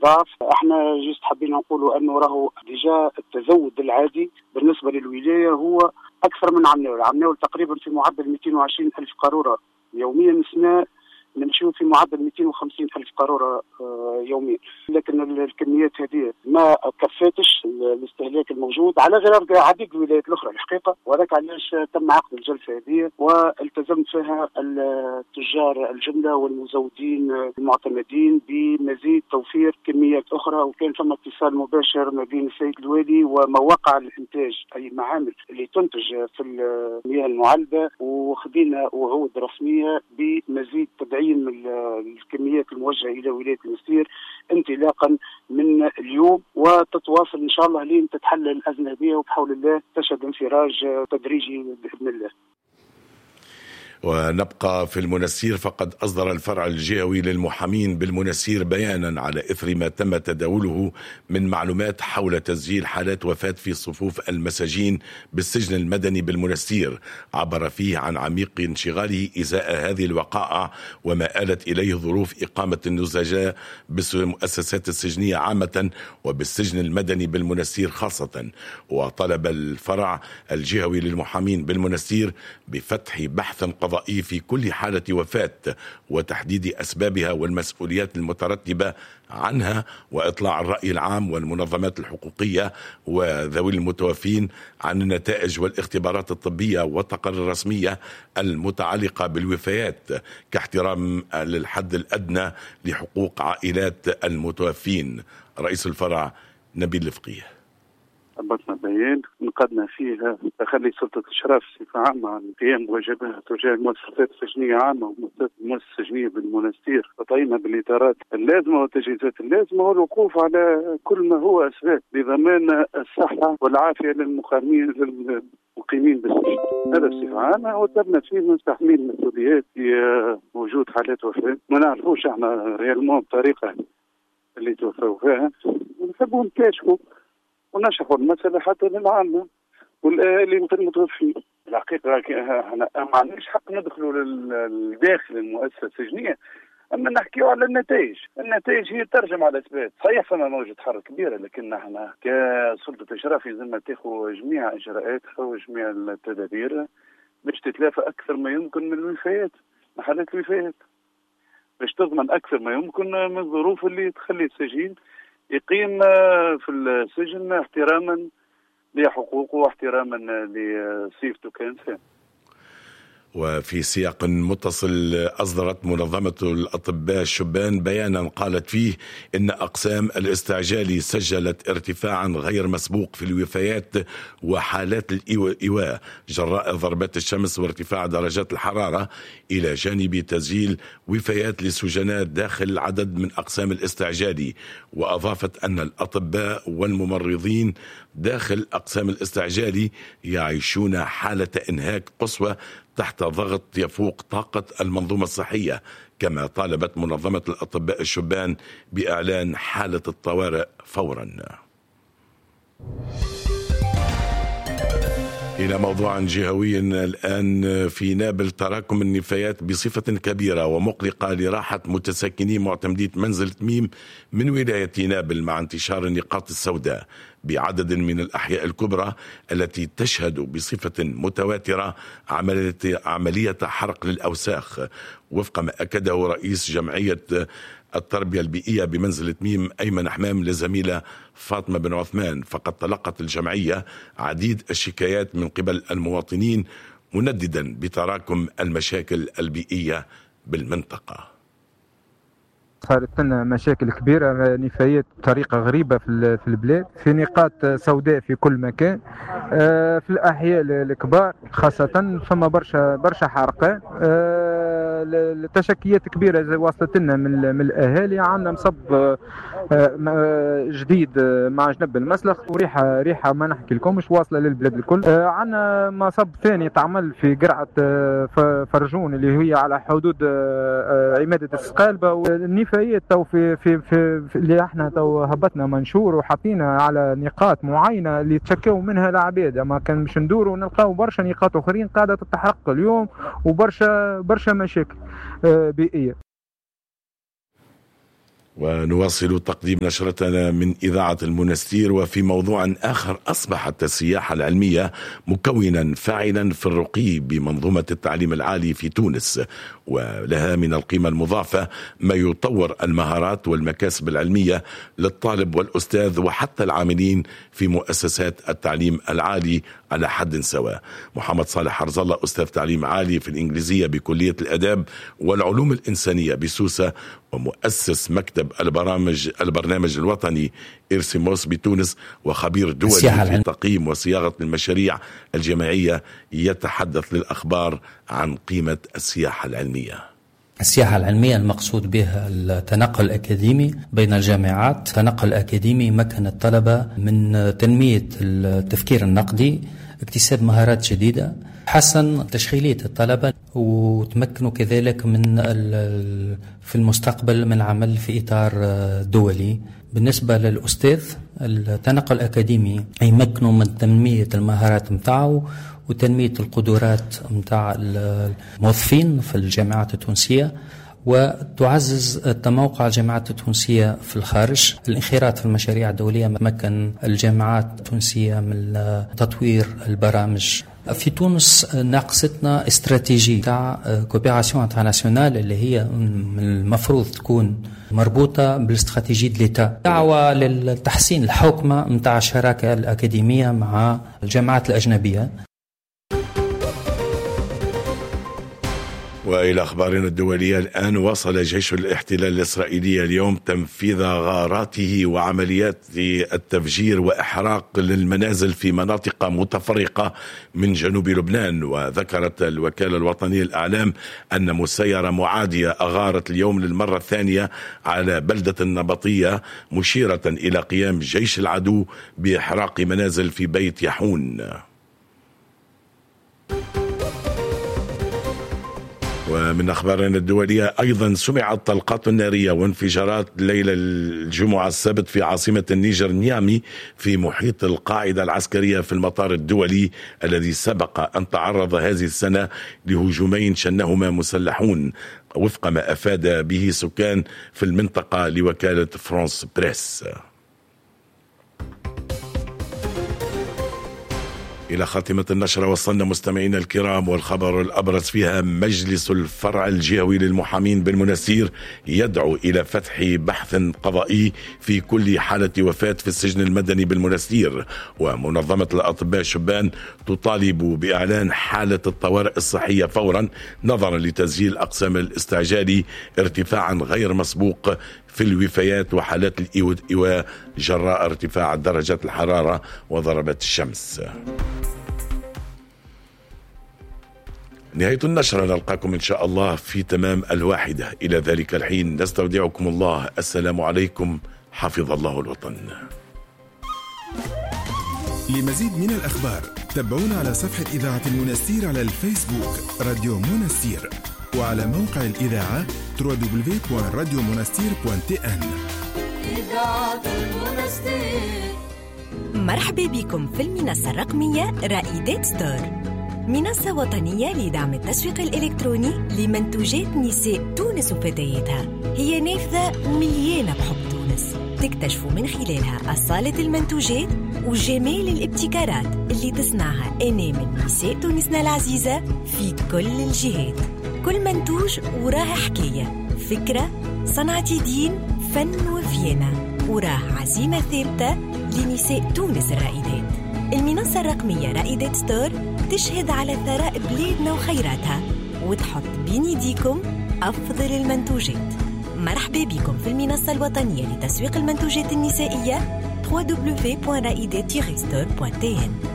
ضعف. احنا جست حابين نقولوا انه راهو ديجا التزود العادي بالنسبه للولايه هو اكثر من عمناول تقريبا في معدل 220 الف قاروره يوميا. السنه نمشيو في معدل 250 ألف قارورة يوميا، لكن الكميات هذه ما كفاتش الاستهلاك الموجود على غير عديد الولايات الأخرى الحقيقة، وذاك علاش تم عقد الجلسة هذه والتزمت فيها التجار الجملة والمزودين المعتمدين بمزيد توفير كميات أخرى. وكان ثم اتصال مباشر ما بين السيد الوالي ومواقع الإنتاج أي معامل اللي تنتج في المياه المعالجة، وخذينا وعود رسمية بمزيد تدعيم الكميات الموجهه الى ولايه المستير انطلاقا من اليوم، وتتواصل ان شاء الله لين تتحل الازمه هذه، وبحول الله تشهد انفراج تدريجي باذن الله. ونبقى في المنستير، فقد أصدر الفرع الجهوي للمحامين بالمنستير بيانا على إثر ما تم تداوله من معلومات حول تسجيل حالات وفاة في صفوف المساجين بالسجن المدني بالمنستير، عبر فيه عن عميق انشغاله إزاء هذه الوقائع وما آلت إليه ظروف إقامة النزجاء بالمؤسسات السجنية عامة وبالسجن المدني بالمنستير خاصة. وطلب الفرع الجهوي للمحامين بالمنستير بفتح بحث قضائي في كل حالة وفاة وتحديد أسبابها والمسؤوليات المترتبة عنها، وإطلاع الرأي العام والمنظمات الحقوقية وذوي المتوفين عن النتائج والاختبارات الطبية والتقارير الرسمية المتعلقة بالوفيات كاحترام للحد الأدنى لحقوق عائلات المتوفين. رئيس الفرع نبيل الفقيه. أبطنا بيان نقدنا فيه تخلي سلطة الإشراف بصفة عامة عن قيام بواجبها تجاه المؤسسات السجنية عامة والمؤسسات السجنية بالمنستير، وطينا بالإطارات اللازمة والتجهيزات اللازمة والوقوف على كل ما هو أسباب لضمان الصحة والعافية للمقيمين بالسجن. هذا بصفة عامة، وتبنى فيه من تحميل المسؤوليات في وجود حالات وفاة ما نعرفوش احنا ريالمون بطريقة اللي توفوا فيها، ونحبوا نكاشفوا ونشرحوا المسألة حتى للعامة والأهالي المتوفين. الحقيقة احنا ما عندناش حق ندخلوا لداخل المؤسسة السجنية، أما نحكيوا على النتائج. النتائج هي ترجم على الأسباب. صحيح فما موجة حرب كبيرة، لكن احنا كسلطة إشراف لازم تاخذ جميع إجراءاتها وجميع التدابير باش تتلافى أكثر ما يمكن من الوفيات، من حالات الوفيات، باش تضمن أكثر ما يمكن من الظروف اللي تخلي السجين يقيم في السجن احتراما لحقوقه واحتراما لصيغته كإنسان. وفي سياق متصل، أصدرت منظمة الأطباء الشبان بيانا قالت فيه إن أقسام الاستعجال سجلت ارتفاعا غير مسبوق في الوفيات وحالات الإيواء جراء ضربات الشمس وارتفاع درجات الحرارة، إلى جانب تسجيل وفيات لسجناء داخل عدد من أقسام الاستعجال. وأضافت أن الأطباء والممرضين داخل أقسام الاستعجال يعيشون حالة إنهاك قصوى تحت ضغط يفوق طاقة المنظومة الصحية. كما طالبت منظمة الأطباء الشبان بإعلان حالة الطوارئ فورا. إلى موضوع جهوي الآن. في نابل تراكم النفايات بصفة كبيرة ومقلقة لراحة متساكني معتمدي منزل تميم من ولاية نابل، مع انتشار النقاط السوداء بعدد من الأحياء الكبرى التي تشهد بصفة متواترة عملية حرق للأوساخ، وفق ما أكده رئيس جمعية التربية البيئية بمنزل تميم أيمن حمام لزميلة فاطمة بن عثمان. فقد تلقت الجمعية عديد الشكايات من قبل المواطنين منددا بتراكم المشاكل البيئية بالمنطقة. صارت لنا مشاكل كبيرة، نفايات بطريقة غريبة في البلاد، في نقاط سوداء في كل مكان، في الأحياء الكبار خاصة فما برشا حرقان، تشكيات كبيرة وصلت لنا من الأهالي. عندنا مصب جديد مع جنب المسلخ وريحة ما نحكي لكم مش واصلة للبلاد الكل. عندنا مصب ثاني تعمل في قرعة فرجون اللي هي على حدود عمادة السقالبة. والنفايات تو في اللي احنا تو هبطنا منشور وحطينا على نقاط معينة اللي تشكوا منها العباد، اما كان باش ندوروا ونلقاو برشا نقاط اخرين قاعدة تتحرق اليوم وبرشا مشاكل بيئية. ونواصل تقديم نشرتنا من إذاعة المنستير. وفي موضوع آخر، أصبحت السياحة العلمية مكونا فاعلا في الرقي بمنظومة التعليم العالي في تونس، ولها من القيمة المضافة ما يطور المهارات والمكاسب العلمية للطالب والأستاذ وحتى العاملين في مؤسسات التعليم العالي على حد سواء. محمد صالح حرز الله، أستاذ تعليم عالي في الإنجليزية بكلية الآداب والعلوم الإنسانية بسوسة، ومؤسس مكتب البرنامج الوطني إرسيموس بتونس، وخبير دولي في تقييم وصياغة المشاريع الجامعية، يتحدث للأخبار عن قيمة السياحة العلمية. السياحة العلمية المقصود بها التنقل الأكاديمي بين الجامعات. التنقل الأكاديمي يمكن الطلبة من تنمية التفكير النقدي، اكتساب مهارات جديدة، حسن تشغيلية الطلبة، وتمكنوا كذلك من في المستقبل من العمل في إطار دولي. بالنسبة للأستاذ، التنقل الأكاديمي يمكنوا من تنمية المهارات متاعه وتنمية القدرات متاع الموظفين في الجامعات التونسية، وتعزز تموقع الجامعات التونسية في الخارج. الانخراط في المشاريع الدولية مكن الجامعات التونسية من تطوير البرامج. في تونس ناقصتنا استراتيجية تاع كوبيراسيون انترناسيونال اللي هي المفروض تكون مربوطة بالاستراتيجية دليتا، دعوة للتحسين الحوكمة متاع الشراكة الأكاديمية مع الجامعات الأجنبية. وإلى أخبارنا الدولية الآن، وصل جيش الاحتلال الإسرائيلي اليوم تنفيذ غاراته وعمليات التفجير وإحراق للمنازل في مناطق متفرقة من جنوب لبنان. وذكرت الوكالة الوطنية للإعلام أن مسيرة معادية أغارت اليوم للمرة الثانية على بلدة النبطية، مشيرة إلى قيام جيش العدو بإحراق منازل في بيت يحون. ومن أخبارنا الدولية أيضا، سمعت طلقات نارية وانفجارات ليلة الجمعة السبت في عاصمة النيجر نيامي في محيط القاعدة العسكرية في المطار الدولي الذي سبق أن تعرض هذه السنة لهجومين شنهما مسلحون، وفق ما أفاد به سكان في المنطقة لوكالة فرانس بريس. إلى خاتمة النشرة وصلنا مستمعينا الكرام، والخبر الأبرز فيها: مجلس الفرع الجهوي للمحامين بالمنستير يدعو إلى فتح بحث قضائي في كل حالة وفاة في السجن المدني بالمنستير. ومنظمة الأطباء الشبان تطالب بإعلان حالة الطوارئ الصحية فورا، نظرا لتسجيل أقسام الاستعجالي ارتفاعا غير مسبوق في الوفيات وحالات الإيواء جراء ارتفاع درجات الحرارة وضربات الشمس. نهاية النشرة، نلقاكم إن شاء الله في تمام 1:00. إلى ذلك الحين نستودعكم الله. السلام عليكم، حفظ الله الوطن. لمزيد من الأخبار تابعونا على صفحة إذاعة المنستير على الفيسبوك راديو منستير، وعلى موقع الإذاعة www.radiomonastir.tn. إذاعة المنستير. مرحبا بكم في المنصة الرقمية رائدات ستور، منصة وطنية لدعم التسويق الإلكتروني لمنتوجات نساء تونس وفتياتها. هي نافذة مليانة بحب تونس، تكتشفوا من خلالها أصالة المنتوجات وجمال الابتكارات اللي تصنعها أنامل نساء تونسنا العزيزة في كل الجهات. كل منتوج وراه حكاية، فكرة، صنعة يدين، فن وفينا، وراه عزيمة ثابتة لنساء تونس الرائدات. المنصة الرقمية رائدات ستور تشهد على ثراء بلادنا وخيراتها، وتحط بين يديكم أفضل المنتوجات. مرحبا بكم في المنصة الوطنية لتسويق المنتوجات النسائية www.raidet-store.tn.